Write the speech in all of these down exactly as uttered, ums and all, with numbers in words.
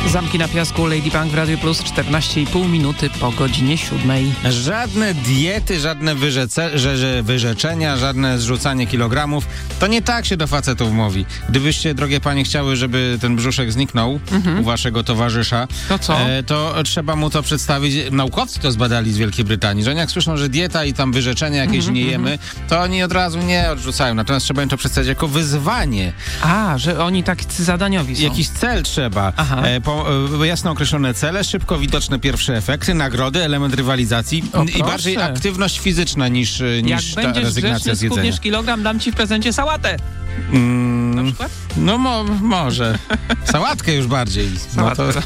Zamki na piasku, Lady Punk w Radio Plus, czternaście i pół minuty po godzinie siódmej. Żadne diety, żadne wyrzece, że, że wyrzeczenia, żadne zrzucanie kilogramów. To nie tak się do facetów mówi. Gdybyście, drogie panie, chciały, żeby ten brzuszek zniknął mhm. u waszego towarzysza, to co? E, to trzeba mu to przedstawić. Naukowcy to zbadali z Wielkiej Brytanii, że oni jak słyszą, że dieta i tam wyrzeczenia jakieś mhm, nie jemy, to oni od razu nie odrzucają. Natomiast trzeba im to przedstawić jako wyzwanie. A, że oni tak zadaniowi są. Jakiś cel trzeba. E, po, e, jasno określone cele, szybko widoczne pierwsze efekty, nagrody, element rywalizacji o, i bardziej aktywność fizyczna niż, niż ta rezygnacja z jedzenia. Jak będziesz kilogram, dam ci w prezencie sałatę. Mm, Na przykład? No mo, może. Sałatkę już bardziej. Sałatkę, no to...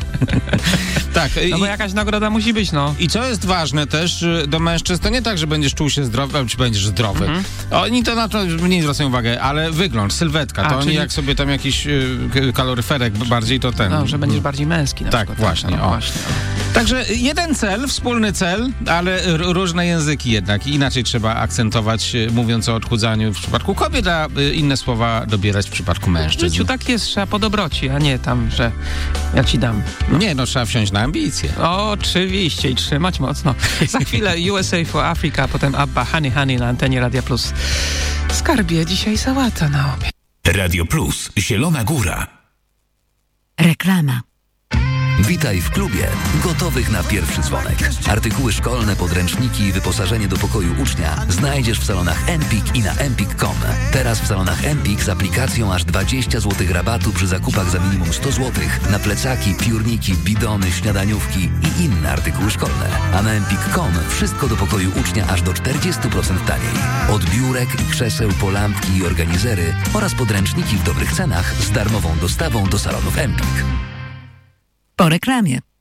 Tak. No bo jakaś nagroda musi być, no. I co jest ważne też do mężczyzn, to nie tak, że będziesz czuł się zdrowy, czy będziesz zdrowy. Mhm. Oni to na to mniej zwracają uwagę, ale wygląd, sylwetka, A, to czyli... oni jak sobie tam jakiś y, kaloryferek bardziej, to ten... No, że będziesz bardziej męski na tak, przykład. Właśnie, tak, no, o. właśnie. Także jeden cel, wspólny cel, ale r- różne języki jednak. Inaczej trzeba akcentować, mówiąc o odchudzaniu w przypadku kobiet, a inne słowa dobierać w przypadku mężczyzn. W życiu tak jest, trzeba po dobroci, a nie tam, że ja ci dam. No. Nie, no trzeba wsiąść na ambicje. Oczywiście i trzymać mocno. Za chwilę U S A for Africa, potem Abba, Honey Honey na antenie Radia Plus. Skarbie, dzisiaj sałata na obiad. Radio Plus, Zielona Góra. Reklama. Witaj w klubie gotowych na pierwszy dzwonek. Artykuły szkolne, podręczniki i wyposażenie do pokoju ucznia znajdziesz w salonach Empik i na empik kropka com. Teraz w salonach Empik z aplikacją aż dwadzieścia złotych rabatu przy zakupach za minimum sto złotych na plecaki, piórniki, bidony, śniadaniówki i inne artykuły szkolne. A na empik kropka com wszystko do pokoju ucznia aż do czterdzieści procent taniej. Od biurek i krzeseł po lampki i organizery oraz podręczniki w dobrych cenach z darmową dostawą do salonów Empik. Po reklamie.